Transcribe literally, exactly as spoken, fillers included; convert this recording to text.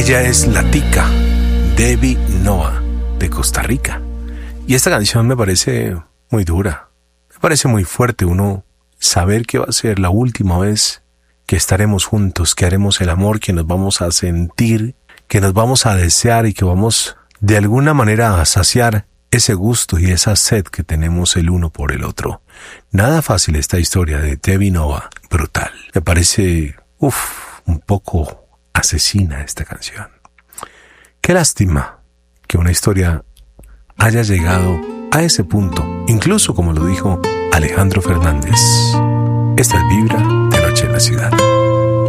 Ella es la tica, Debbie Noah, de Costa Rica. Y esta canción me parece muy dura, me parece muy fuerte uno saber que va a ser la última vez que estaremos juntos, que haremos el amor, que nos vamos a sentir, que nos vamos a desear y que vamos de alguna manera a saciar ese gusto y esa sed que tenemos el uno por el otro. Nada fácil esta historia de Debbie Noah, brutal. Me parece, uff, un poco asesina esta canción. Qué lástima que una historia haya llegado a ese punto, incluso como lo dijo Alejandro Fernández. Esta es Vibra de Noche en la Ciudad.